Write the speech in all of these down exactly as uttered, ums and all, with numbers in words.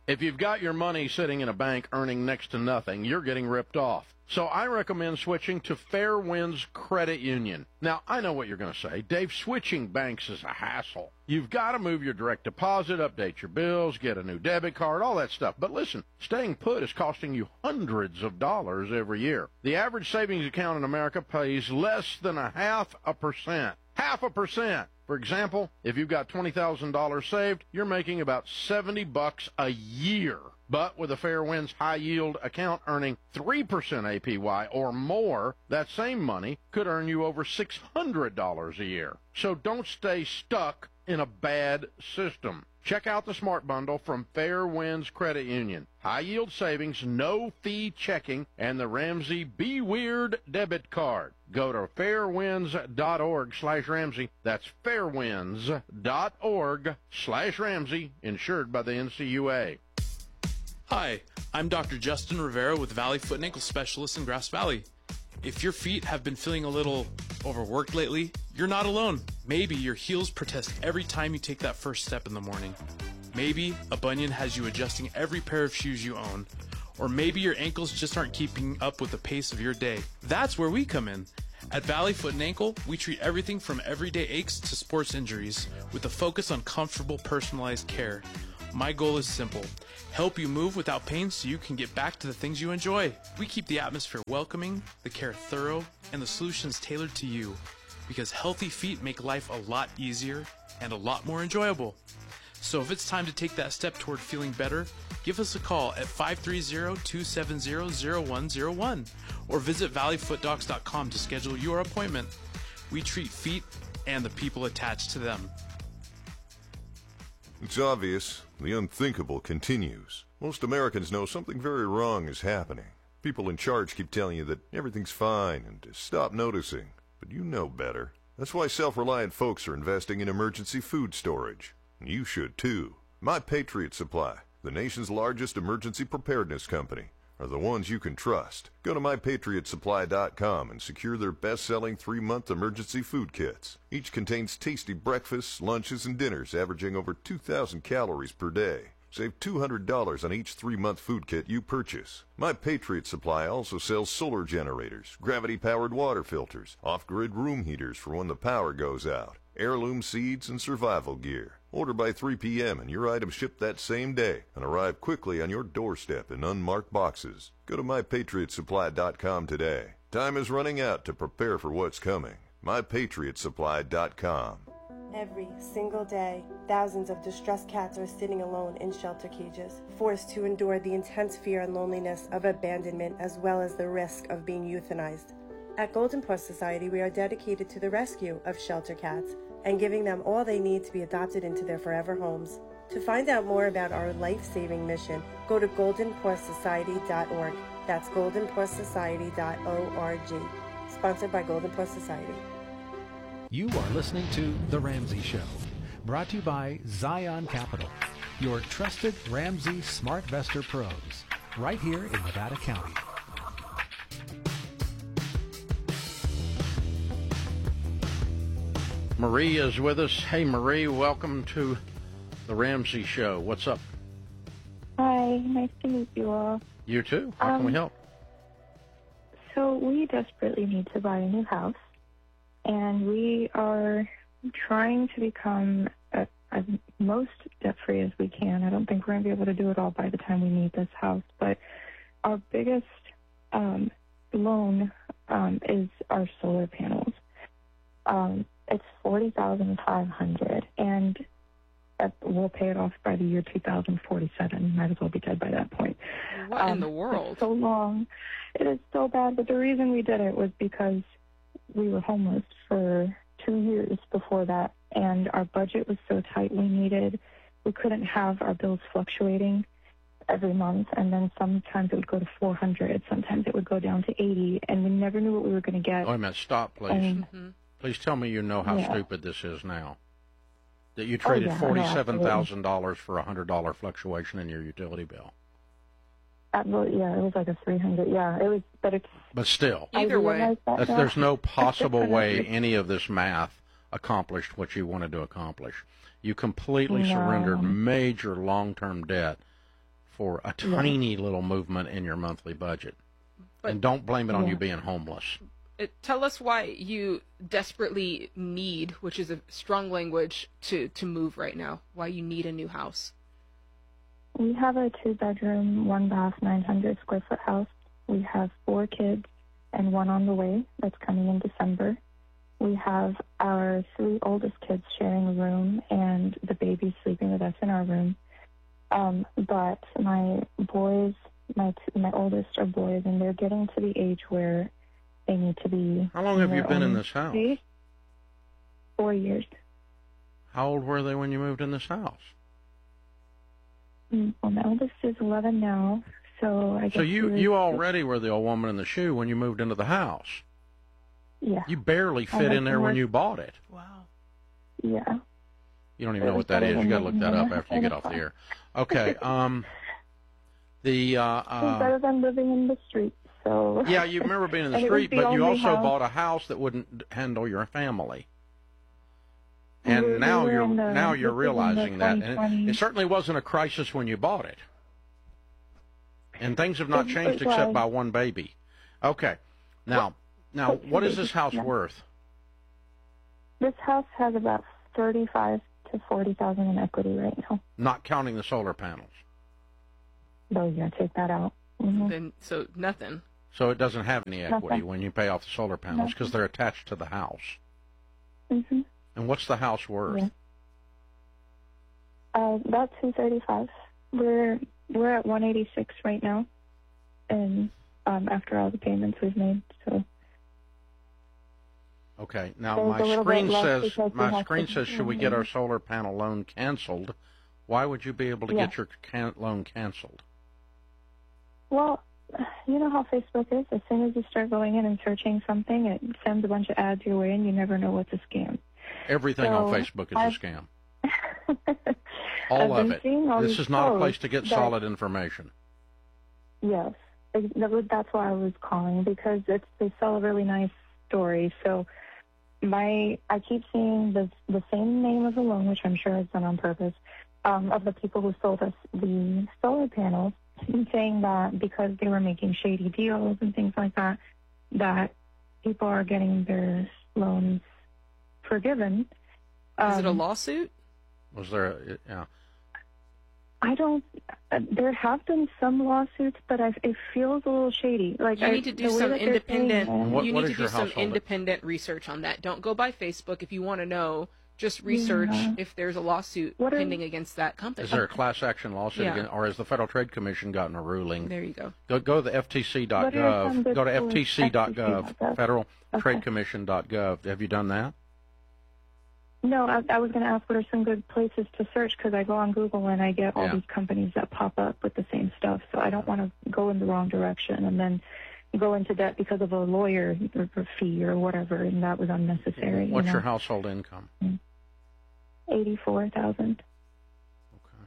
If you've got your money sitting in a bank earning next to nothing, you're getting ripped off. So I recommend switching to Fairwinds Credit Union. Now, I know what you're going to say. Dave, switching banks is a hassle. You've got to move your direct deposit, update your bills, get a new debit card, all that stuff. But listen, staying put is costing you hundreds of dollars every year. The average savings account in America pays less than a half a percent. Half a percent. For example, if you've got twenty thousand dollars saved, you're making about seventy bucks a year. But with a Fairwinds high-yield account earning three percent A P Y or more, that same money could earn you over six hundred dollars a year. So don't stay stuck in a bad system. Check out the Smart Bundle from Fairwinds Credit Union. High-yield savings, no-fee checking, and the Ramsey Be Weird debit card. Go to fairwinds.org slash Ramsey. That's fairwinds.org slash Ramsey, insured by the N C U A. Hi, I'm Doctor Justin Rivera with Valley Foot and Ankle Specialist in Grass Valley. If your feet have been feeling a little overworked lately, you're not alone. Maybe your heels protest every time you take that first step in the morning. Maybe a bunion has you adjusting every pair of shoes you own. Or maybe your ankles just aren't keeping up with the pace of your day. That's where we come in. At Valley Foot and Ankle, we treat everything from everyday aches to sports injuries with a focus on comfortable, personalized care. My goal is simple. Help you move without pain so you can get back to the things you enjoy. We keep the atmosphere welcoming, the care thorough, and the solutions tailored to you. Because healthy feet make life a lot easier and a lot more enjoyable. So if it's time to take that step toward feeling better, give us a call at five three zero, two seven zero, zero one zero one or visit valley foot docs dot com to schedule your appointment. We treat feet and the people attached to them. It's obvious. The unthinkable continues. Most Americans know something very wrong is happening. People in charge keep telling you that everything's fine and to stop noticing. But you know better. That's why self-reliant folks are investing in emergency food storage. And you should too. My Patriot Supply, the nation's largest emergency preparedness company, are the ones you can trust. Go to my patriot supply dot com and secure their best-selling three-month emergency food kits. Each contains tasty breakfasts, lunches, and dinners averaging over two thousand calories per day. Save two hundred dollars on each three-month food kit you purchase. My Patriot Supply also sells solar generators, gravity-powered water filters, off-grid room heaters for when the power goes out, heirloom seeds, and survival gear. Order by three p m and your items ship that same day and arrive quickly on your doorstep in unmarked boxes. Go to my patriot supply dot com today. Time is running out to prepare for what's coming. my patriot supply dot com. Every single day, thousands of distressed cats are sitting alone in shelter cages, forced to endure the intense fear and loneliness of abandonment as well as the risk of being euthanized. At Golden Paw Society, we are dedicated to the rescue of shelter cats and giving them all they need to be adopted into their forever homes. To find out more about our life-saving mission, go to golden paw society dot org. That's golden paw society dot org. Sponsored by Golden Paw Society. You are listening to The Ramsey Show, brought to you by Zion Capital, your trusted Ramsey SmartVestor pros, right here in Nevada County. Marie is with us. Hey, Marie, welcome to the Ramsey Show. What's up? Hi, nice to meet you all. You too. How um, can we help? So we desperately need to buy a new house, and we are trying to become as, as most debt-free as we can. I don't think we're going to be able to do it all by the time we need this house, but our biggest um, loan um, is our solar panels. Um, It's forty thousand five hundred dollars, and we'll pay it off by the year two thousand forty-seven. Might as well be dead by that point. What um, in the world? It's so long. It is so bad, but the reason we did it was because we were homeless for two years before that, and our budget was so tight we needed, we couldn't have our bills fluctuating every month, and then sometimes it would go to four hundred, sometimes it would go down to eighty, and we never knew what we were going to get. Wait a minute, stop, please. And, mm-hmm. Please tell me you know how yeah. stupid this is now. That you traded oh, yeah, forty-seven thousand dollars for a one hundred dollars fluctuation in your utility bill. Absolutely, yeah, it was like a three hundred, yeah, it was, but it's... But still, either way, that that's, there's no possible way any of this math accomplished what you wanted to accomplish. You completely no. surrendered major long-term debt for a tiny yeah. little movement in your monthly budget. But, and don't blame it on yeah. you being homeless. It, tell us why you desperately need, which is a strong language, to, to move right now, why you need a new house. We have a two-bedroom, one-bath, nine hundred square foot house. We have four kids and one on the way that's coming in December. We have our three oldest kids sharing a room and the baby sleeping with us in our room. Um, but my boys, my t- my oldest are boys, and they're getting to the age where they need to be. How long have you been in this house? Space. Four years. How old were they when you moved in this house? Mm, well, my oldest is eleven now, so I guess. So you, you already were the old woman in the shoe when you moved into the house. Yeah. You barely fit in there when you bought it. Wow. Yeah. You don't even know what that is. You got to look that up after you get off the air. Okay. Um. The. Uh, uh, it's better than living in the street. So. Yeah, you remember being in the street, but you also house. bought a house that wouldn't handle your family. And we, now we you're the, now you're realizing that, and it, it certainly wasn't a crisis when you bought it. And things have not it, changed it except was. by one baby. Okay. Now, now, what is this house yeah. worth? This house has about thirty-five to forty thousand in equity right now. Not counting the solar panels. No, you're gonna take that out. Mm-hmm. Then so nothing. So it doesn't have any equity Nothing. when you pay off the solar panels because they're attached to the house. Mm-hmm. And what's the house worth? Yeah. Uh, about two thirty-five. We're we're at one eighty-six right now, and um, after all the payments we've made, so. Okay. Now my screen says my screen to, says should we get our solar panel loan canceled? Why would you be able to yeah. get your can- loan canceled? Well, you know how Facebook is. As soon as you start going in and searching something, it sends a bunch of ads your way, and you never know what's a scam. Everything so on Facebook is I've, a scam. All I've of it. All this is not a place to get that, solid information. Yes. That's why I was calling, because it's, they sell a really nice story. So my I keep seeing the, the same name of the loan, which I'm sure is done on purpose, um, of the people who sold us the solar panels, saying that because they were making shady deals and things like that, that people are getting their loans forgiven. Um, Is it a lawsuit? Was there a, yeah. I don't, uh, there have been some lawsuits, but I, it feels a little shady. Like you I, need to do some independent, what, you what need to do some household? independent research on that. Don't go by Facebook. If you want to know, just research yeah. if there's a lawsuit what pending are, against that company. Is there a class action lawsuit yeah. against, or has the Federal Trade Commission gotten a ruling? There you go. Go, go to the F T C dot gov. Go to F T C dot gov, Federal okay. Trade Commission dot gov. Have you done that? No, I, I was going to ask what are some good places to search, because I go on Google and I get all yeah. these companies that pop up with the same stuff. So I don't want to go in the wrong direction and then go into debt because of a lawyer or, or fee or whatever, and that was unnecessary. What's you know? your household income? eighty-four thousand. Okay.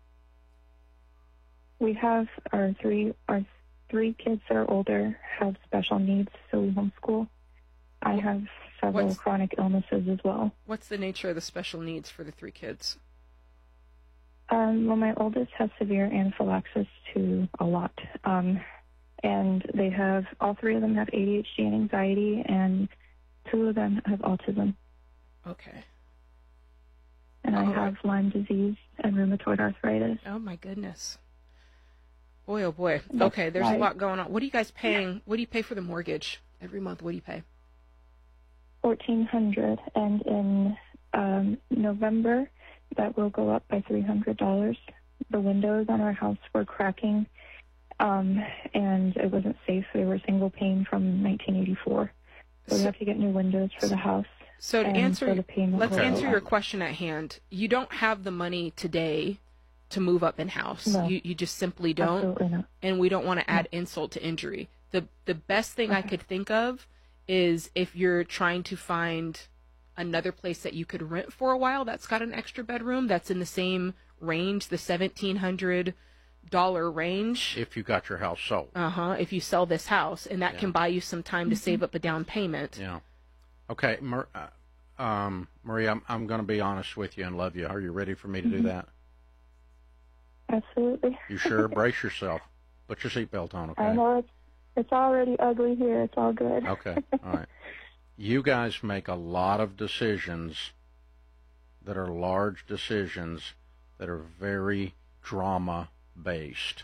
We have our three our three kids that are older have special needs, so we homeschool. I have several What's, chronic illnesses as well. What's the nature of the special needs for the three kids? Um, well, my oldest has severe anaphylaxis to a lot. Um, and they have, all three of them have A D H D and anxiety, and two of them have autism. Okay. And I All have right. Lyme disease and rheumatoid arthritis. Oh, my goodness. Boy, oh, boy. That's Okay, there's right. a lot going on. What are you guys paying? What do you pay for the mortgage every month? What do you pay? fourteen hundred dollars, and in um, November, that will go up by three hundred dollars. The windows on our house were cracking, um, and it wasn't safe. They were single pane from nineteen eighty-four. So, so we have to get new windows for the house. So to answer, so the payment let's will answer go your up. question at hand. You don't have the money today to move up in house. No. You you just simply don't, Absolutely not. and we don't want to add insult to injury. The the best thing I Okay. could think of is if you're trying to find another place that you could rent for a while that's got an extra bedroom that's in the same range, the seventeen hundred dollar range. If you got your house sold. Uh huh. If you sell this house, and that Yeah. can buy you some time to save up a down payment. Yeah. Okay, Mar- uh, um, Maria, I'm, I'm going to be honest with you and love you. Are you ready for me to Mm-hmm. do that? I Absolutely. You sure? Brace yourself. Put your seatbelt on, okay? I know it's, it's already ugly here. It's all good. Okay, all right. You guys make a lot of decisions that are large decisions that are very drama-based.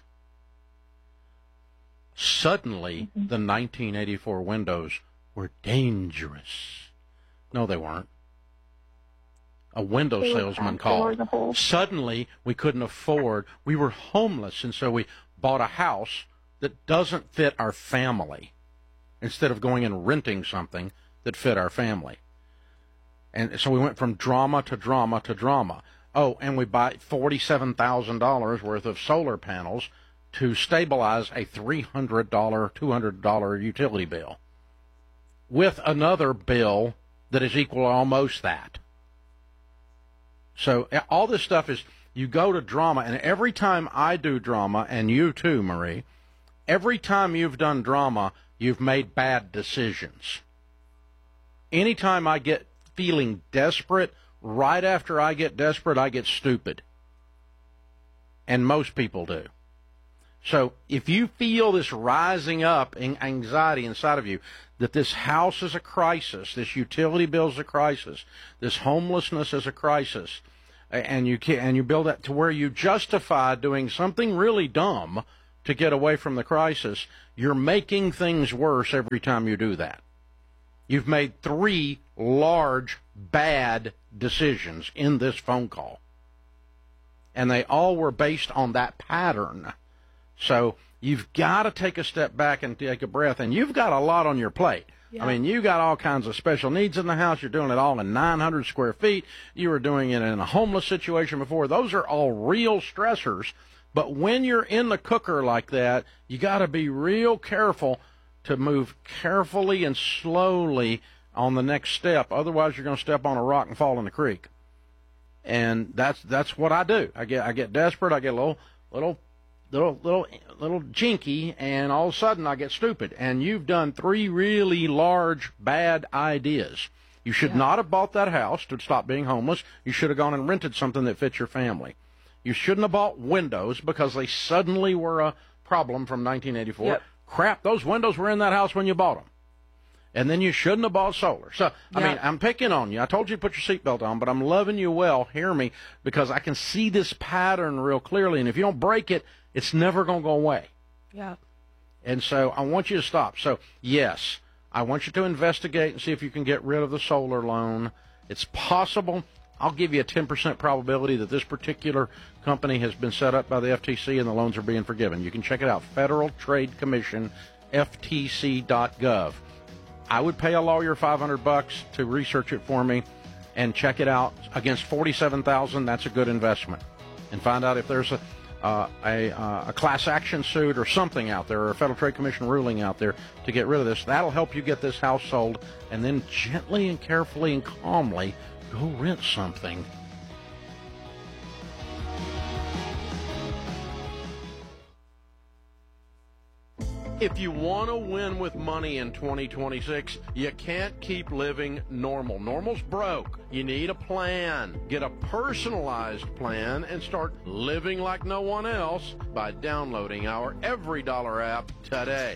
Suddenly, mm-hmm. the nineteen eighty-four windows were dangerous. No, they weren't. A window they salesman called. Suddenly, we couldn't afford. We were homeless, and so we bought a house that doesn't fit our family instead of going and renting something that fit our family. And so we went from drama to drama to drama. Oh, and we buy forty-seven thousand dollars worth of solar panels to stabilize a three hundred dollars, two hundred dollars utility bill with another bill that is equal to almost that. So all this stuff is, you go to drama, and every time I do drama, and you too, Marie, every time you've done drama, you've made bad decisions. Anytime I get feeling desperate, right after I get desperate, I get stupid. And most people do. So if you feel this rising up in anxiety inside of you, that this house is a crisis, this utility bill is a crisis, this homelessness is a crisis, and you can, and you build that to where you justify doing something really dumb to get away from the crisis, you're making things worse every time you do that. You've made three large, bad decisions in this phone call. And they all were based on that pattern. So you've got to take a step back and take a breath. And you've got a lot on your plate. Yeah. I mean, you got all kinds of special needs in the house. You're doing it all in nine hundred square feet. You were doing it in a homeless situation before. Those are all real stressors. But when you're in the cooker like that, you got to be real careful to move carefully and slowly on the next step. Otherwise, you're going to step on a rock and fall in the creek. And that's that's what I do. I get I get desperate. I get a little little little little little jinky, and all of a sudden I get stupid. And you've done three really large bad ideas. You should yeah. not have bought that house to stop being homeless. You should have gone and rented something that fits your family. You shouldn't have bought windows because they suddenly were a problem from nineteen eighty-four. Yep. Crap, those windows were in that house when you bought them. And then you shouldn't have bought solar. So, I yeah. mean, I'm picking on you. I told you to put your seatbelt on, but I'm loving you well. Hear me, because I can see this pattern real clearly. And if you don't break it, it's never going to go away. Yeah. And so I want you to stop. So, yes, I want you to investigate and see if you can get rid of the solar loan. It's possible. I'll give you a ten percent probability that this particular company has been set up by the F T C and the loans are being forgiven. You can check it out, Federal Trade Commission, F T C dot gov. I would pay a lawyer five hundred bucks to research it for me and check it out. Against forty-seven thousand dollars, that's a good investment. And find out if there's a, uh, a, uh, a class action suit or something out there, or a Federal Trade Commission ruling out there to get rid of this. That'll help you get this house sold, and then gently and carefully and calmly go rent something. If you want to win with money in twenty twenty-six, you can't keep living normal. Normal's broke. You need a plan. Get a personalized plan and start living like no one else by downloading our Every Dollar app today.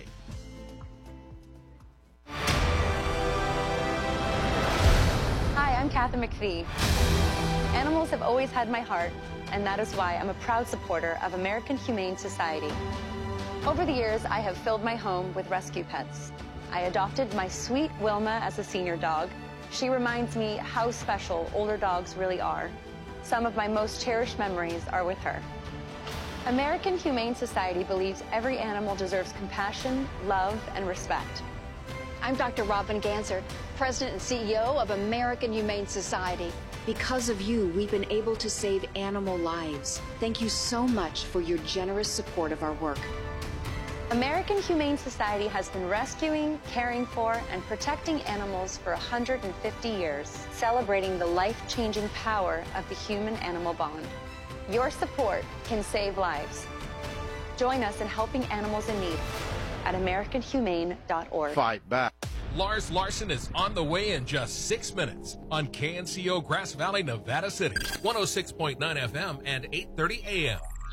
Hi, I'm Kathy McPhee. Animals have always had my heart, and that is why I'm a proud supporter of American Humane Society. Over the years, I have filled my home with rescue pets. I adopted my sweet Wilma as a senior dog. She reminds me how special older dogs really are. Some of my most cherished memories are with her. American Humane Society believes every animal deserves compassion, love, and respect. I'm Doctor Robin Ganser, President and C E O of American Humane Society. Because of you, we've been able to save animal lives. Thank you so much for your generous support of our work. American Humane Society has been rescuing, caring for, and protecting animals for one hundred fifty years, celebrating the life-changing power of the human-animal bond. Your support can save lives. Join us in helping animals in need at american humane dot org. Fight back. Lars Larson is on the way in just six minutes on K N C O Grass Valley, Nevada City, one oh six point nine F M and eight thirty A M.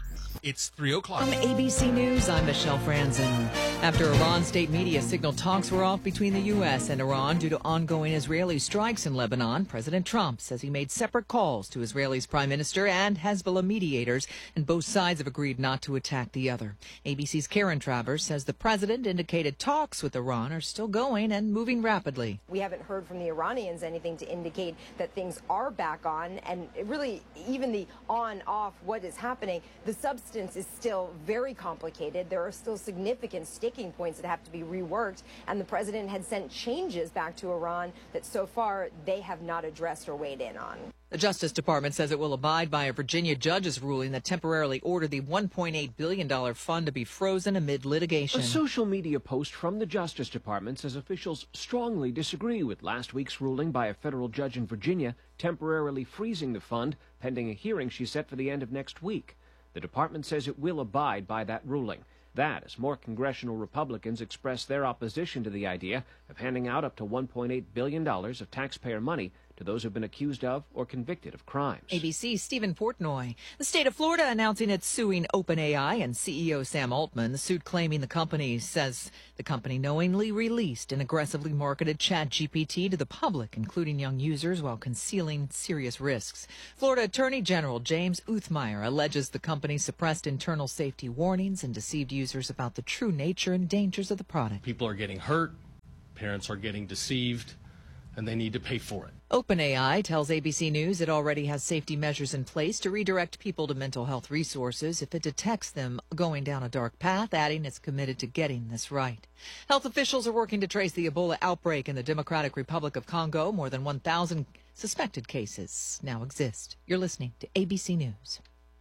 It's three o'clock. From A B C News, I'm Michelle Franzen. After Iran state media signaled talks were off between the U S and Iran due to ongoing Israeli strikes in Lebanon, President Trump says he made separate calls to Israel's prime minister and Hezbollah mediators, and both sides have agreed not to attack the other. A B C's Karen Travers says the president indicated talks with Iran are still going and moving rapidly. We haven't heard from the Iranians anything to indicate that things are back on, and really even the on-off, what is happening, the substance is still very complicated. There are still significant sticking points that have to be reworked, and the president had sent changes back to Iran that so far they have not addressed or weighed in on. The Justice Department says it will abide by a Virginia judge's ruling that temporarily ordered the one point eight billion dollars fund to be frozen amid litigation. A social media post from the Justice Department says officials strongly disagree with last week's ruling by a federal judge in Virginia temporarily freezing the fund pending a hearing she set for the end of next week. The department says it will abide by that ruling. That as more congressional Republicans express their opposition to the idea of handing out up to one point eight billion dollars of taxpayer money to those who've been accused of or convicted of crimes. A B C's Stephen Portnoy. The state of Florida announcing it's suing OpenAI and C E O Sam Altman. The suit claiming the company says the company knowingly released and aggressively marketed ChatGPT to the public, including young users, while concealing serious risks. Florida Attorney General James Uthmeier alleges the company suppressed internal safety warnings and deceived users about the true nature and dangers of the product. People are getting hurt, parents are getting deceived, and they need to pay for it. OpenAI tells A B C News it already has safety measures in place to redirect people to mental health resources if it detects them going down a dark path, adding it's committed to getting this right. Health officials are working to trace the Ebola outbreak in the Democratic Republic of Congo. More than one thousand suspected cases now exist. You're listening to A B C News.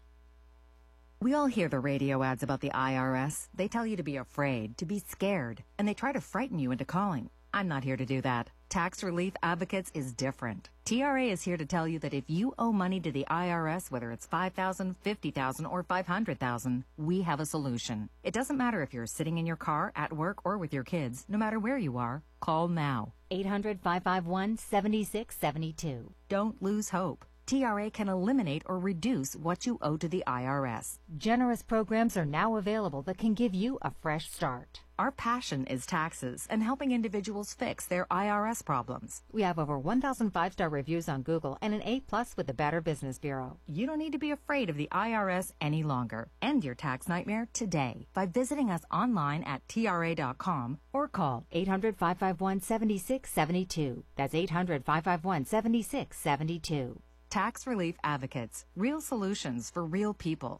We all hear the radio ads about the I R S. They tell you to be afraid, to be scared, and they try to frighten you into calling. I'm not here to do that. Tax Relief Advocates is different. T R A is here to tell you that if you owe money to the I R S, whether it's five thousand dollars, fifty thousand dollars, or five hundred thousand dollars, we have a solution. It doesn't matter if you're sitting in your car, at work, or with your kids. No matter where you are, call now. eight hundred, five five one, seven six seven two. Don't lose hope. T R A can eliminate or reduce what you owe to the I R S. Generous programs are now available that can give you a fresh start. Our passion is taxes and helping individuals fix their I R S problems. We have over one thousand five-star reviews on Google and an A plus with the Better Business Bureau. You don't need to be afraid of the I R S any longer. End your tax nightmare today by visiting us online at T R A dot com or call eight hundred, five five one, seven six seven two. That's eight hundred, five five one, seven six seven two. Tax Relief Advocates. Real solutions for real people.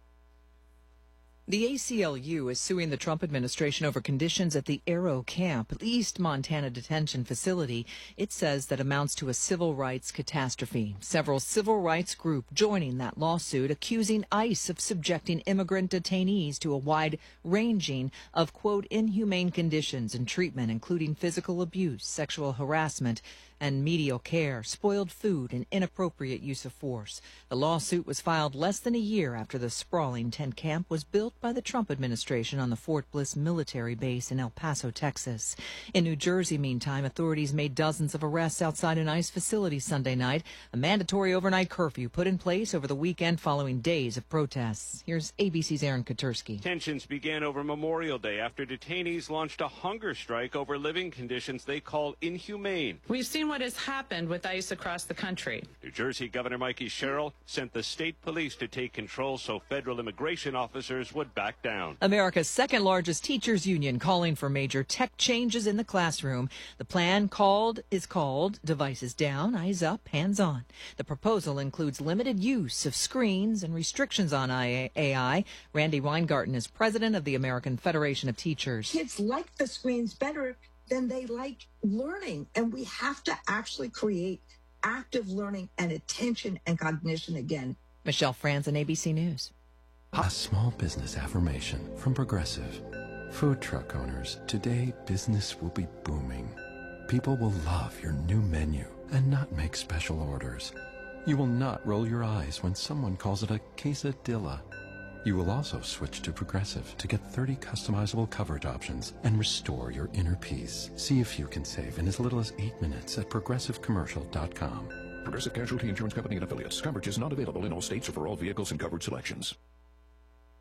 The A C L U is suing the Trump administration over conditions at the Aero Camp, East Montana detention facility. It says that amounts to a civil rights catastrophe. Several civil rights groups joining that lawsuit, accusing ICE of subjecting immigrant detainees to a wide ranging of, quote, inhumane conditions and treatment, including physical abuse, sexual harassment, and medial care, spoiled food, and inappropriate use of force. The lawsuit was filed less than a year after the sprawling tent camp was built by the Trump administration on the Fort Bliss military base in El Paso, Texas. In New Jersey, meantime, authorities made dozens of arrests outside an ICE facility Sunday night, a mandatory overnight curfew put in place over the weekend following days of protests. Here's A B C's Aaron Katursky. Tensions began over Memorial Day after detainees launched a hunger strike over living conditions they call inhumane. We've seen what has happened with ICE across the country. New Jersey Governor Mikey Sherrill sent the state police to take control so federal immigration officers would back down. America's second largest teachers union calling for major tech changes in the classroom. The plan called is called Devices Down, Eyes Up, Hands On. The proposal includes limited use of screens and restrictions on A I. Randy Weingarten is president of the American Federation of Teachers. Kids like the screens better than they like learning. And we have to actually create active learning and attention and cognition again. Michelle Franzen, A B C News. A small business affirmation from Progressive. Food truck owners, today business will be booming. People will love your new menu and not make special orders. You will not roll your eyes when someone calls it a quesadilla. You will also switch to Progressive to get thirty customizable coverage options and restore your inner peace. See if you can save in as little as eight minutes at progressive commercial dot com. Progressive Casualty Insurance Company and affiliates. Coverage is not available in all states or for all vehicles and coverage selections.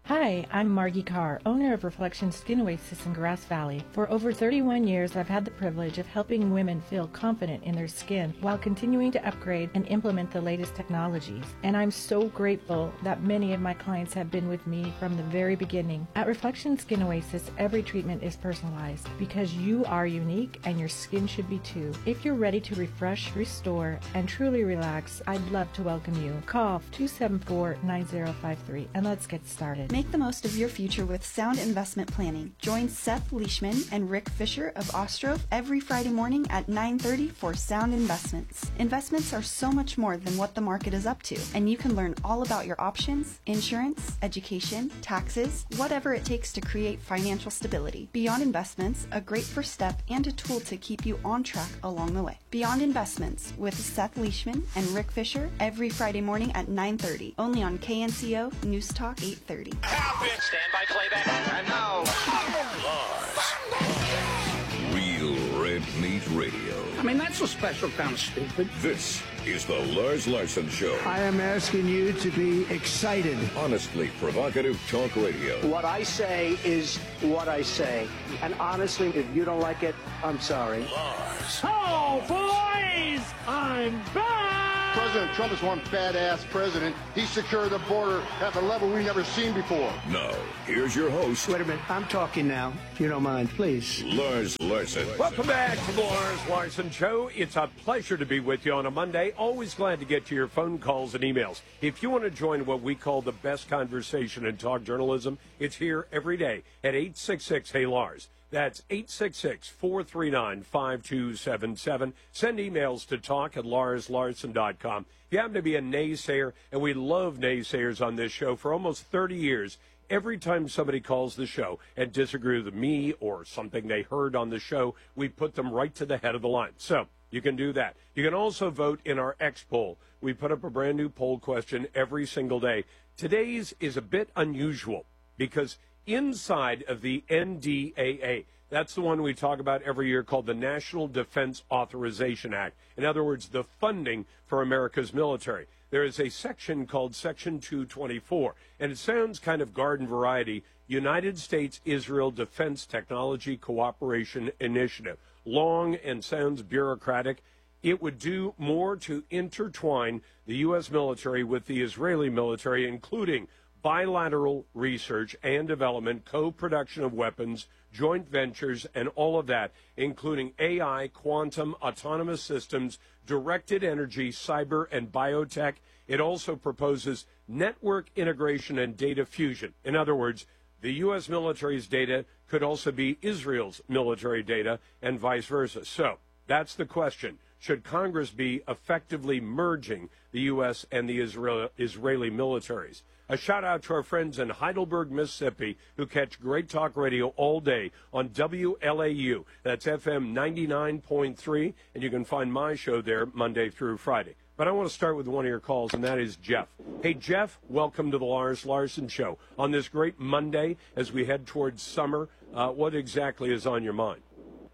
Hi, I'm Margie Carr, owner of Reflection Skin Oasis in Grass Valley. For over thirty-one years, I've had the privilege of helping women feel confident in their skin while continuing to upgrade and implement the latest technologies. And I'm so grateful that many of my clients have been with me from the very beginning. At Reflection Skin Oasis, every treatment is personalized because you are unique and your skin should be too. If you're ready to refresh, restore, and truly relax, I'd love to welcome you. Call two seven four, nine zero five three and let's get started. Make the most of your future with sound investment planning. Join Seth Leishman and Rick Fisher of Ostrov every Friday morning at nine thirty for Sound Investments. Investments are so much more than what the market is up to, and you can learn all about your options, insurance, education, taxes, whatever it takes to create financial stability. Beyond Investments, a great first step and a tool to keep you on track along the way. Beyond Investments with Seth Leishman and Rick Fisher every Friday morning at nine thirty, only on K N C O News Talk eight thirty. Stand by playback. And now, Lars. Real Red Meat Radio. I mean, that's a special kind of stupid. This is the Lars Larson Show. I am asking you to be excited. Honestly provocative talk radio. What I say is what I say. And honestly, if you don't like it, I'm sorry. Lars. Oh, boys! I'm back! President Trump is one badass president. He secured the border at the level we've never seen before. Now, here's your host. Wait a minute. I'm talking now, if you don't mind, please. Lars Larson. Welcome back to the Lars Larson Show. It's a pleasure to be with you on a Monday. Always glad to get to your phone calls and emails. If you want to join what we call the best conversation in talk journalism, it's here every day at eight six six, hey Lars. That's eight six six, four three nine, five two seven seven. Send emails to talk at lars larson dot com. If you happen to be a naysayer, and we love naysayers on this show for almost thirty years, every time somebody calls the show and disagrees with me or something they heard on the show, we put them right to the head of the line. So you can do that. You can also vote in our X poll. We put up a brand new poll question every single day. Today's is a bit unusual because inside of the N D A A, that's the one we talk about every year called the National Defense Authorization Act. In other words, the funding for America's military. There is a section called Section two twenty-four, and it sounds kind of garden variety, United States-Israel Defense Technology Cooperation Initiative. Long and sounds bureaucratic. It would do more to intertwine the U S military with the Israeli military, including bilateral research and development, co-production of weapons, joint ventures, and all of that, including A I, quantum, autonomous systems, directed energy, cyber, and biotech. It also proposes network integration and data fusion. In other words, the U S military's data could also be Israel's military data and vice versa. So that's the question. Should Congress be effectively merging the U S and the Israel, Israeli militaries? A shout out to our friends in Heidelberg, Mississippi, who catch great talk radio all day on W L A U. That's F M ninety-nine point three, and you can find my show there Monday through Friday. But I want to start with one of your calls, and that is Jeff. Hey, Jeff, welcome to the Lars Larson Show. On this great Monday, as we head towards summer, uh, what exactly is on your mind?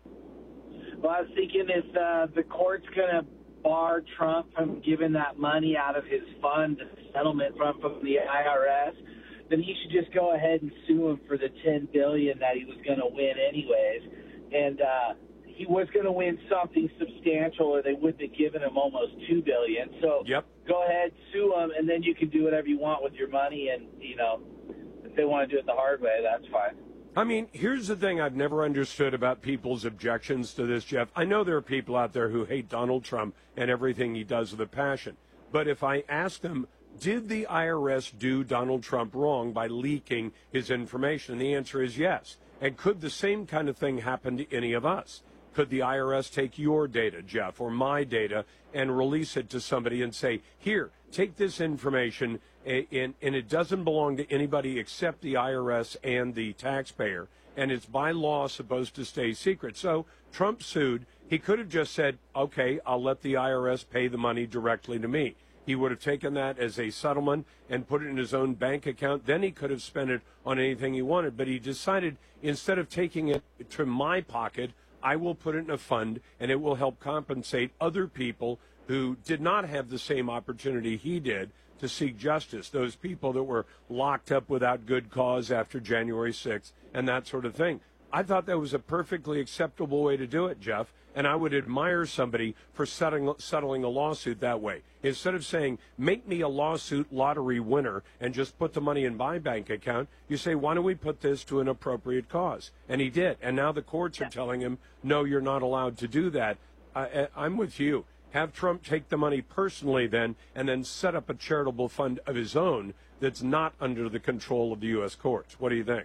Well, I was thinking if uh, the court's going to bar Trump from giving that money out of his fund, the settlement from, from the I R S, then he should just go ahead and sue him for the ten billion dollars that he was going to win anyways. And uh, he was going to win something substantial, or they wouldn't have given him almost two billion dollars. So yep. Go ahead, sue him, and then you can do whatever you want with your money. And, you know, if they want to do it the hard way, that's fine. I mean, here's the thing I've never understood about people's objections to this, Jeff. I know there are people out there who hate Donald Trump and everything he does with a passion. But if I ask them, did the I R S do Donald Trump wrong by leaking his information? And the answer is yes. And could the same kind of thing happen to any of us? Could the I R S take your data, Jeff, or my data, and release it to somebody and say, here, take this information, and, and it doesn't belong to anybody except the I R S and the taxpayer, and it's by law supposed to stay secret. So Trump sued. He could have just said, okay, I'll let the I R S pay the money directly to me. He would have taken that as a settlement and put it in his own bank account. Then he could have spent it on anything he wanted. But he decided, instead of taking it to my pocket, I will put it in a fund, and it will help compensate other people who did not have the same opportunity he did to seek justice, those people that were locked up without good cause after January sixth and that sort of thing. I thought that was a perfectly acceptable way to do it, Jeff, and I would admire somebody for settling, settling a lawsuit that way. Instead of saying, make me a lawsuit lottery winner and just put the money in my bank account, you say, why don't we put this to an appropriate cause? And he did. And now the courts are telling him, no, you're not allowed to do that. I, I'm with you. Have Trump take the money personally then and then set up a charitable fund of his own that's not under the control of the U S courts. What do you think?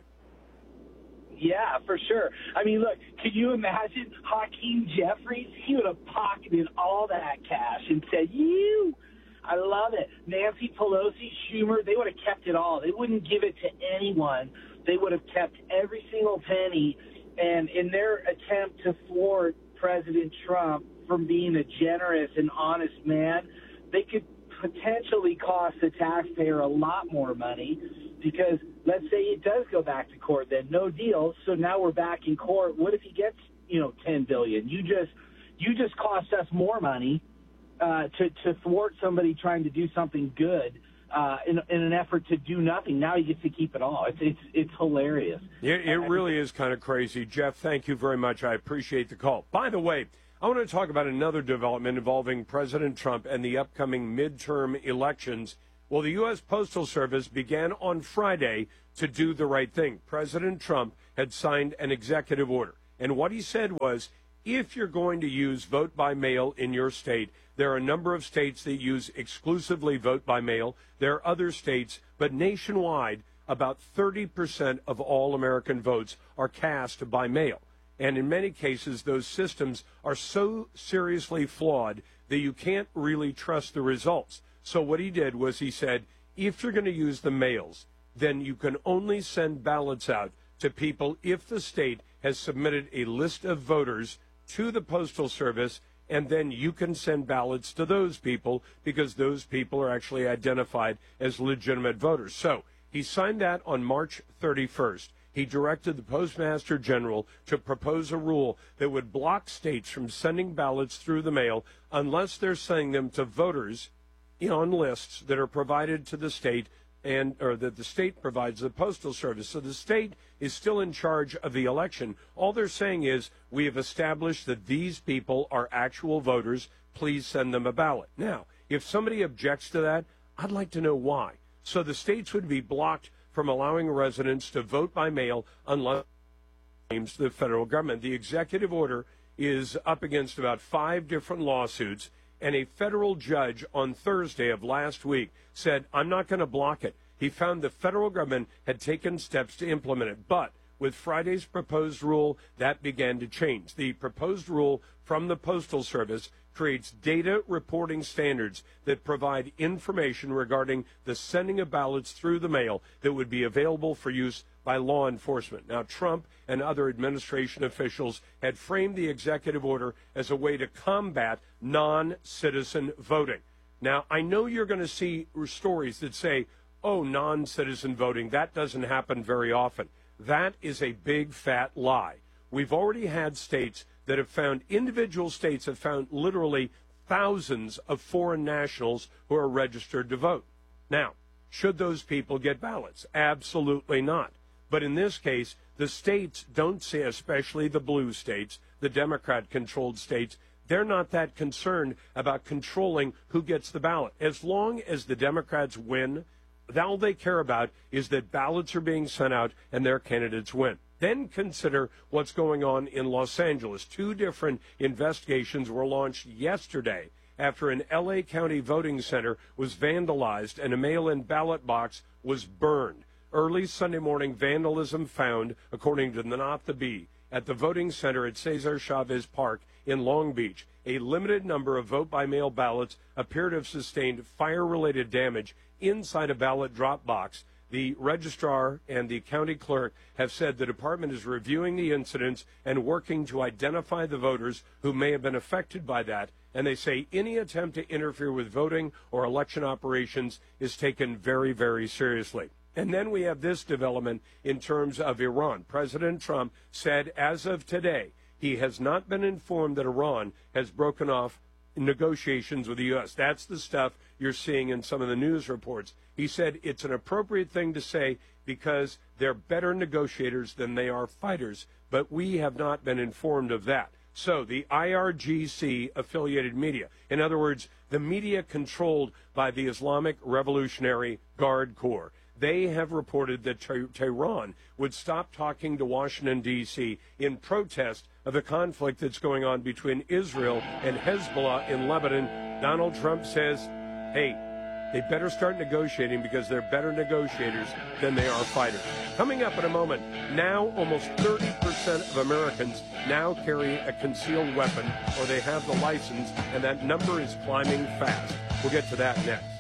Yeah, for sure. I mean, look, could you imagine Hakeem Jeffries? He would have pocketed all that cash and said, you, I love it. Nancy Pelosi, Schumer, they would have kept it all. They wouldn't give it to anyone. They would have kept every single penny. And in their attempt to thwart President Trump from being a generous and honest man, they could potentially cost the taxpayer a lot more money because let's say it does go back to court, then no deal. So now we're back in court. What if he gets, you know, ten billion dollars? You just you just cost us more money uh, to, to thwart somebody trying to do something good uh, in, in an effort to do nothing. Now he gets to keep it all. It's it's, it's hilarious. It, it really is kind of crazy. Jeff, thank you very much. I appreciate the call. By the way, I want to talk about another development involving President Trump and the upcoming midterm elections. Well, the U S Postal Service began on Friday to do the right thing. President Trump had signed an executive order. And what he said was, if you're going to use vote by mail in your state, there are a number of states that use exclusively vote by mail. There are other states, but nationwide, about thirty percent of all American votes are cast by mail. And in many cases, those systems are so seriously flawed that you can't really trust the results. So what he did was he said, if you're going to use the mails, then you can only send ballots out to people if the state has submitted a list of voters to the Postal Service, and then you can send ballots to those people because those people are actually identified as legitimate voters. So he signed that on March thirty-first. He directed the Postmaster General to propose a rule that would block states from sending ballots through the mail unless they're sending them to voters on lists that are provided to the state and or that the state provides the Postal Service. So the state is still in charge of the election. All they're saying is, we have established that these people are actual voters. Please send them a ballot. Now, if somebody objects to that, I'd like to know why. So the states would be blocked from allowing residents to vote by mail unless claims the federal government. The executive order is up against about five different lawsuits. And a federal judge on Thursday of last week said, I'm not going to block it. He found the federal government had taken steps to implement it. But with Friday's proposed rule, that began to change. The proposed rule from the Postal Service creates data reporting standards that provide information regarding the sending of ballots through the mail that would be available for use by law enforcement. Now, Trump and other administration officials had framed the executive order as a way to combat non-citizen voting. Now, I know you're going to see stories that say, oh, non-citizen voting, that doesn't happen very often. That is a big, fat lie. We've already had states that have found, individual states have found literally thousands of foreign nationals who are registered to vote. Now, should those people get ballots? Absolutely not. But in this case, the states don't say, especially the blue states, the Democrat-controlled states, they're not that concerned about controlling who gets the ballot. As long as the Democrats win, all they care about is that ballots are being sent out and their candidates win. Then consider what's going on in Los Angeles. Two different investigations were launched yesterday after an L A County voting center was vandalized and a mail-in ballot box was burned. Early Sunday morning vandalism found, according to the Not the Bee, at the voting center at Cesar Chavez Park in Long Beach. A limited number of vote-by-mail ballots appear to have sustained fire-related damage inside a ballot drop box. The registrar and the county clerk have said the department is reviewing the incidents and working to identify the voters who may have been affected by that. And they say any attempt to interfere with voting or election operations is taken very, very seriously. And then we have this development in terms of Iran. President Trump said as of today, he has not been informed that Iran has broken off negotiations with the U S. That's the stuff you're seeing in some of the news reports. He said it's an appropriate thing to say because they're better negotiators than they are fighters, but we have not been informed of that. So the I R G C-affiliated media, in other words, the media controlled by the Islamic Revolutionary Guard Corps, they have reported that Tehran would stop talking to Washington, D C in protest of the conflict that's going on between Israel and Hezbollah in Lebanon. Donald Trump says, hey, they better start negotiating because they're better negotiators than they are fighters. Coming up in a moment, now almost thirty percent of Americans now carry a concealed weapon or they have the license, and that number is climbing fast. We'll get to that next.